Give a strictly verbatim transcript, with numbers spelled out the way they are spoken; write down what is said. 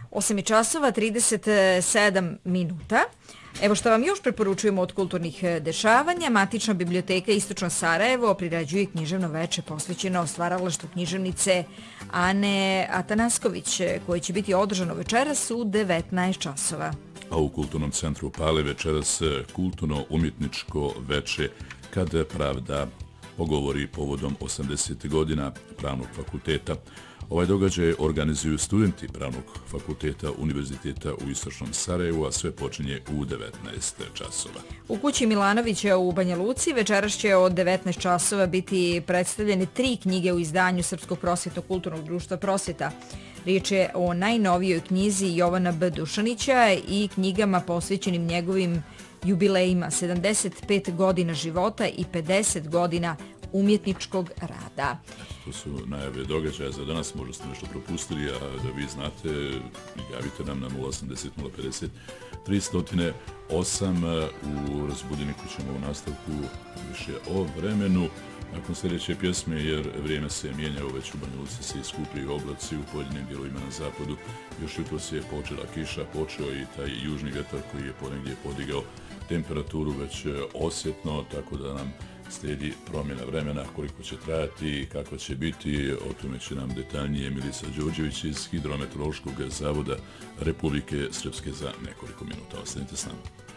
osam je časova, trideset sedam minuta. Evo što vam još preporučujemo od kulturnih dešavanja. Matična biblioteka Istočno Sarajevo priređuje književno veče posvećeno stvaralaštvu književnice Ane Atanasković, koji će biti održano večeras u devetnaest časova. A u Kulturnom centru Pale večeras kulturno-umjetničko veče Kad pravda pogovori povodom osamdeset godina Pravnog fakulteta. Ovaj događaj organizuju studenti Pravnog fakulteta Univerziteta u Istočnom Sarajevu, a sve počinje u devetnaest časova. U kući Milanovića u Banja Luci večeras će od devetnaest časova biti predstavljene tri knjige u izdanju Srpskog prosvjetno-kulturnog društva Prosvjeta. Riječ je o najnovijoj knjizi Jovana B. Dušanića i knjigama posvećenim njegovim jubilejima, sedamdeset pet godina života i pedeset godina umjetničkog rada. To su najave događaja za danas, možda ste nešto propustili, a da vi znate, javite nam na nula osam deset nula pedeset tristo osam. U razbudiniku ćemo u nastavku više o vremenu. Nakon sljedeće pjesme, jer vrijeme se mijenja, već u Banja Luci se iskupljaju oblaci u pojedinim dijelovima na zapadu. Još jutros je počela kiša, počeo i taj južni vjetar koji je ponegdje podigao temperaturu već osjetno, tako da nam slijedi promjena vremena, koliko će trajati i kako će biti, o tome će nam detaljnije Milica Đorđević iz Hidrometeorološkog zavoda Republike Srpske za nekoliko minuta. Ostanite s nama.